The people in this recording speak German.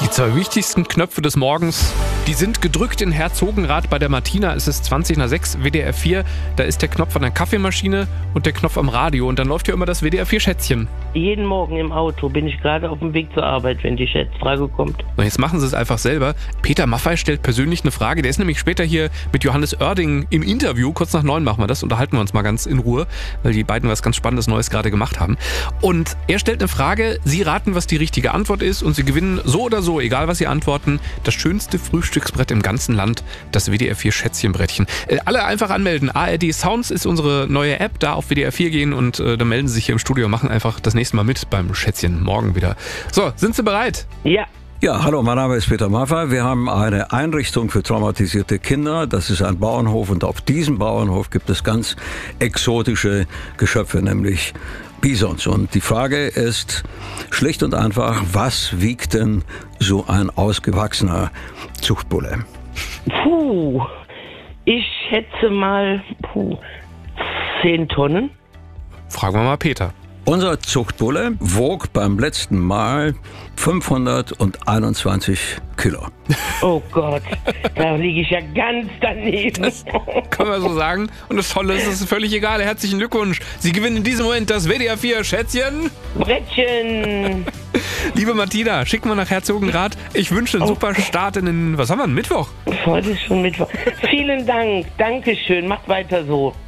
Die zwei wichtigsten Knöpfe des Morgens, die sind gedrückt in Herzogenrath bei der Martina. Es ist 20:06, WDR 4. Da ist der Knopf an der Kaffeemaschine und der Knopf am Radio. Und dann läuft ja immer das WDR 4-Schätzchen. Jeden Morgen im Auto bin ich gerade auf dem Weg zur Arbeit, wenn die Schätzfrage kommt. Und jetzt machen Sie es einfach selber. Peter Maffay stellt persönlich eine Frage. Der ist nämlich später hier mit Johannes Oerding im Interview. Kurz nach 9 machen wir das. Unterhalten wir uns mal ganz in Ruhe, weil die beiden was ganz Spannendes Neues gerade gemacht haben. Und er stellt eine Frage. Sie raten, was die richtige Antwort ist. Und Sie gewinnen so oder so, egal was Sie antworten, das schönste Frühstücksbrett im ganzen Land, das WDR 4 Schätzchenbrettchen. Alle einfach anmelden. ARD Sounds ist unsere neue App. Da auf WDR 4 gehen und dann melden Sie sich hier im Studio und machen einfach das nächste Mal mit beim Schätzchen morgen wieder. So, sind Sie bereit? Ja. Ja, hallo, mein Name ist Peter Maffay. Wir haben eine Einrichtung für traumatisierte Kinder. Das ist ein Bauernhof und auf diesem Bauernhof gibt es ganz exotische Geschöpfe, nämlich Bisons. Und die Frage ist schlicht und einfach, was wiegt denn so ein ausgewachsener Zuchtbulle? Ich schätze mal 10 Tonnen. Fragen wir mal Peter. Unser Zuchtbulle wog beim letzten Mal 521 Kilo. Oh Gott, da liege ich ja ganz daneben. Das kann man so sagen. Und das Tolle ist, es ist völlig egal. Herzlichen Glückwunsch. Sie gewinnen in diesem Moment das WDR 4 Schätzchen. Brettchen. Liebe Martina, schicken wir nach Herzogenrath. Ich wünsche einen super Start in den, was haben wir, Mittwoch? Heute ist schon Mittwoch. Vielen Dank. Dankeschön. Macht weiter so.